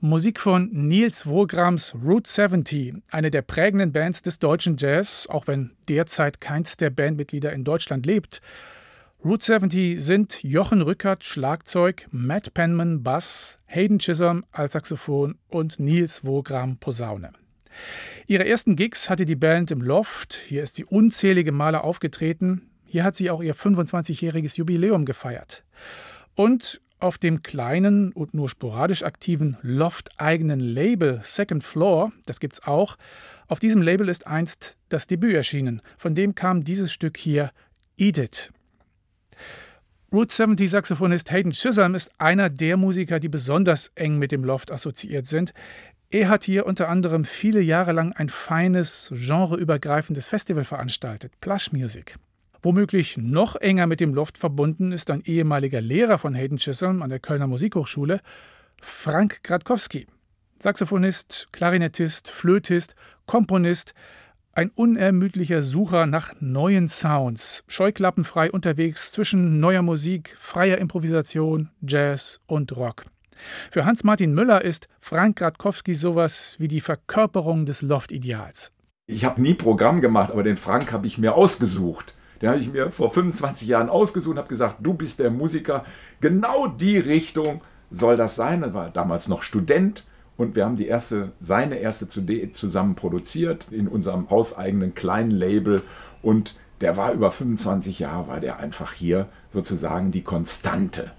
Musik von Nils Wograms Route 70, eine der prägenden Bands des deutschen Jazz, auch wenn derzeit keins der Bandmitglieder in Deutschland lebt. Route 70 sind Jochen Rückert Schlagzeug, Matt Penman Bass, Hayden Chisholm Altsaxophon und Nils Wogram Posaune. Ihre ersten Gigs hatte die Band im Loft, hier ist sie unzählige Male aufgetreten, hier hat sie auch ihr 25-jähriges Jubiläum gefeiert. Und auf dem kleinen und nur sporadisch aktiven Loft-eigenen Label Second Floor, das gibt's auch, auf diesem Label ist einst das Debüt erschienen. Von dem kam dieses Stück hier, Eat It. Route 70 Saxophonist Hayden Chisholm ist einer der Musiker, die besonders eng mit dem Loft assoziiert sind. Er hat hier unter anderem viele Jahre lang ein feines, genreübergreifendes Festival veranstaltet, Plush Music. Womöglich noch enger mit dem Loft verbunden ist ein ehemaliger Lehrer von Hayden Chisholm an der Kölner Musikhochschule, Frank Gradkowski. Saxophonist, Klarinettist, Flötist, Komponist, ein unermüdlicher Sucher nach neuen Sounds, scheuklappenfrei unterwegs zwischen neuer Musik, freier Improvisation, Jazz und Rock. Für Hans-Martin Müller ist Frank Gradkowski sowas wie die Verkörperung des Loft-Ideals. Ich habe nie Programm gemacht, aber den Frank habe ich mir ausgesucht. Den habe ich mir vor 25 Jahren ausgesucht und habe gesagt, du bist der Musiker, genau die Richtung soll das sein. Er war damals noch Student und wir haben seine erste CD zusammen produziert in unserem hauseigenen kleinen Label und der war über 25 Jahre, war der einfach hier sozusagen die Konstante.